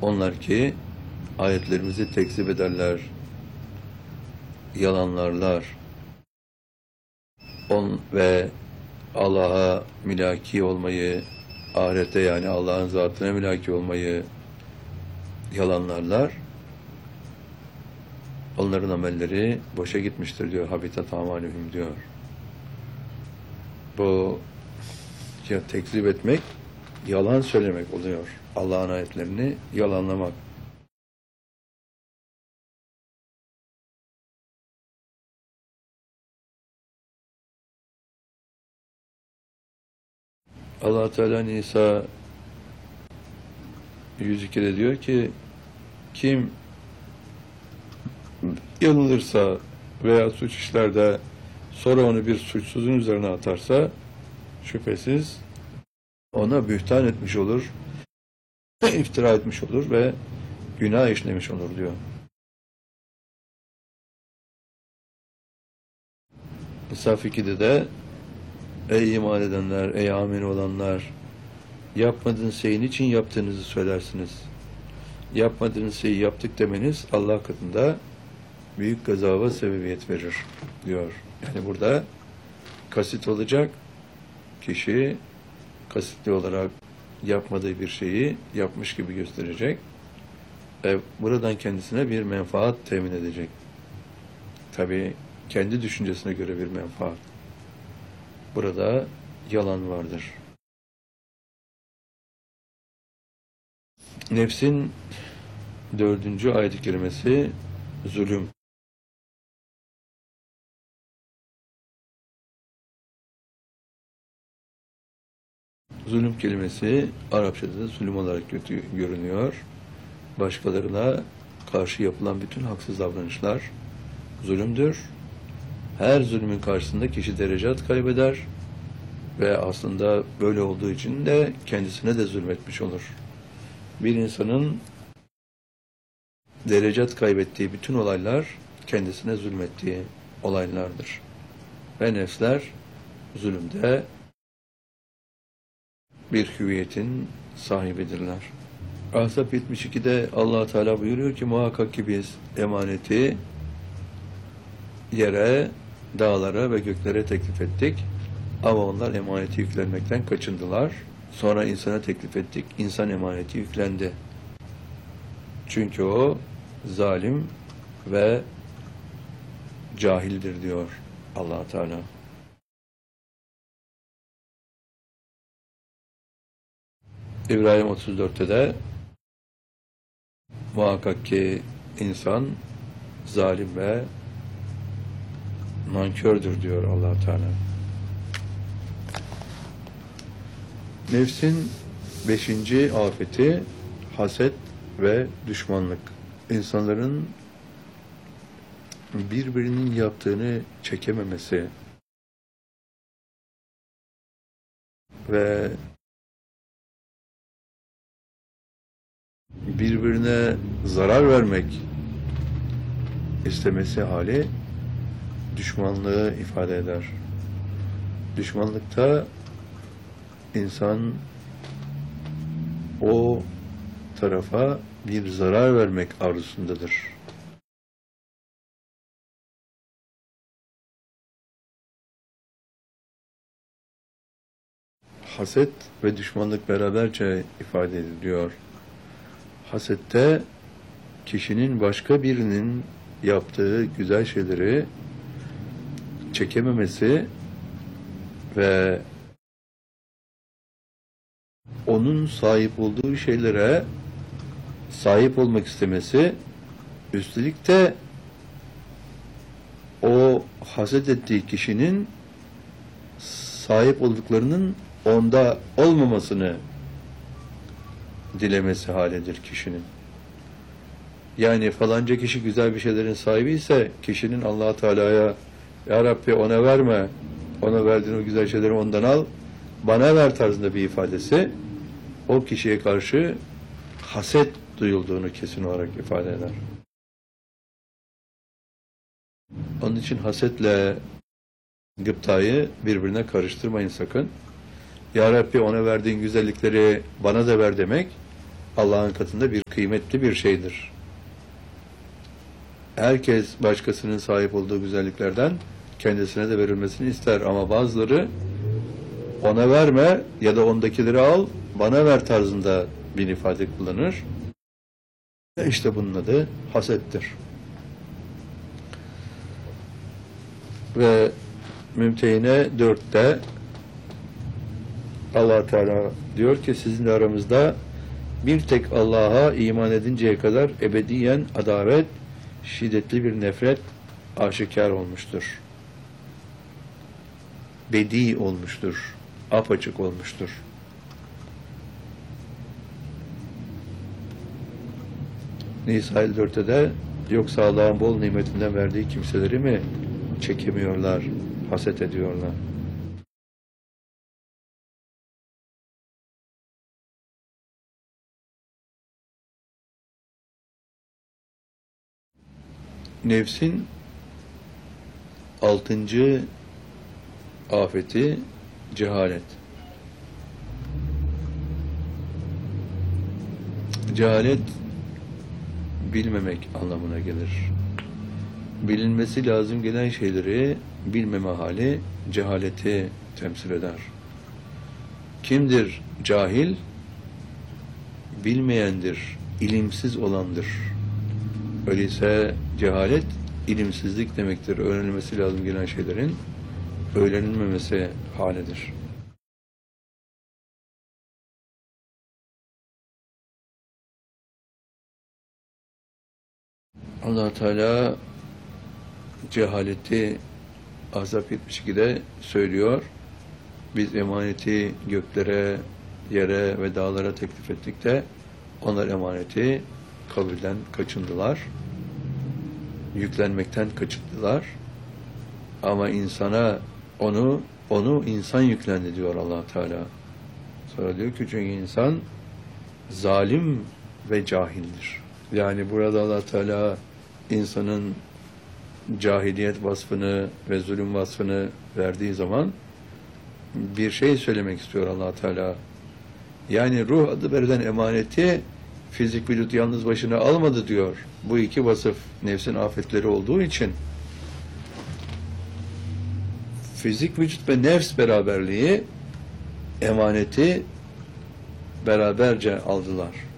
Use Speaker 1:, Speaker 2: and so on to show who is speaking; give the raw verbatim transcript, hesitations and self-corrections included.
Speaker 1: Onlar ki ayetlerimizi tekzip ederler, yalanlarlar on ve Allah'a mülaki olmayı, ahirette yani Allah'ın zatına mülaki olmayı yalanlarlar. Onların amelleri boşa gitmiştir diyor. Habitat amalühüm diyor. Bu ya tekzip etmek, yalan söylemek oluyor. Allah'ın ayetlerini yalanlamak. Allah Teala Nisa yüz ikide diyor ki kim yanılırsa veya suç işlerde sonra onu bir suçsuzun üzerine atarsa şüphesiz ona bühtan etmiş olur, iftira etmiş olur ve günah işlemiş olur diyor. Saf ikide de ey iman edenler, ey amin olanlar, yapmadığınız şeyin için yaptığınızı söylersiniz. Yapmadığınız şeyi yaptık demeniz Allah katında büyük gazaba sebebiyet verir diyor. Yani burada kasıt olacak, kişi kasıtlı olarak yapmadığı bir şeyi yapmış gibi gösterecek ve buradan kendisine bir menfaat temin edecek. Tabii kendi düşüncesine göre bir menfaat. Burada yalan vardır. Nefsin dördüncü ayet-i kerimesi zulüm. Zulüm kelimesi Arapçada da zulüm olarak görünüyor. Başkalarına karşı yapılan bütün haksız davranışlar zulümdür. Her zulmün karşısında kişi derecat kaybeder ve aslında böyle olduğu için de kendisine de zulmetmiş olur. Bir insanın derecat kaybettiği bütün olaylar kendisine zulmettiği olaylardır. Ve nefsler zulümde bir hüviyetin sahibidirler. Ahzab yetmiş ikide Allah Teala buyuruyor ki muhakkak ki biz emaneti yere, dağlara ve göklere teklif ettik. Ama onlar emaneti yüklenmekten kaçındılar. Sonra insana teklif ettik. İnsan emaneti yüklendi. Çünkü o zalim ve cahildir diyor Allah Teala. İbrahim otuz dörtte de muhakkak ki insan zalim ve nankördür diyor Allah Teala. Nefsin beşinci afeti haset ve düşmanlık. İnsanların birbirinin yaptığını çekememesi ve birbirine zarar vermek istemesi hali düşmanlığı ifade eder. Düşmanlıkta insan o tarafa bir zarar vermek arzusundadır. Haset ve düşmanlık beraberce ifade ediliyor. Hasette kişinin başka birinin yaptığı güzel şeyleri çekememesi ve onun sahip olduğu şeylere sahip olmak istemesi, üstelik de o haset ettiği kişinin sahip olduklarının onda olmamasını dilemesi halidir kişinin. Yani falanca kişi güzel bir şeylerin sahibi ise kişinin Allah Teala'ya ya Rabbi ona verme, ona verdiğin o güzel şeyleri ondan al, bana ver tarzında bir ifadesi o kişiye karşı haset duyulduğunu kesin olarak ifade eder. Onun için hasetle gıptayı birbirine karıştırmayın sakın. Ya Rabbi ona verdiğin güzellikleri bana da ver demek, Allah'ın katında bir kıymetli bir şeydir. Herkes başkasının sahip olduğu güzelliklerden kendisine de verilmesini ister ama bazıları ona verme ya da ondakileri al, bana ver tarzında bir ifade kullanır. İşte bunun adı hasettir. Ve Mümtehine dörtte Allah Teala diyor ki sizin aramızda bir tek Allah'a iman edinceye kadar ebediyen adavet, şiddetli bir nefret aşikar olmuştur. Bedi olmuştur. Apaçık olmuştur. Nisa elli dörtte de yoksa Allah'ın bol nimetinden verdiği kimseleri mi çekemiyorlar, haset ediyorlar? Nefsin altıncı afeti cehalet. Cehalet bilmemek anlamına gelir. Bilinmesi lazım gelen şeyleri bilmeme hali cehaleti temsil eder. Kimdir cahil? Bilmeyendir, ilimsiz olandır. Öyleyse cehalet ilimsizlik demektir. Öğrenilmesi lazım gelen şeylerin öğrenilmemesi halidir. Allah Teala cehaleti Ahzab yetmiş ikide söylüyor. Biz emaneti göklere, yere ve dağlara teklif ettik de onlar emaneti kabulden kaçındılar. Yüklenmekten kaçındılar. Ama insana onu onu insan yüklendi diyor Allah Teala. Sonra diyor ki çünkü insan zalim ve cahildir. Yani burada Allah Teala insanın cahiliyet vasfını ve zulüm vasfını verdiği zaman bir şey söylemek istiyor Allah Teala. Yani ruh adı verilen emaneti fizik vücut yalnız başına almadı diyor. Bu iki vasıf nefsin afetleri olduğu için fizik vücut ve nefs beraberliği emaneti beraberce aldılar.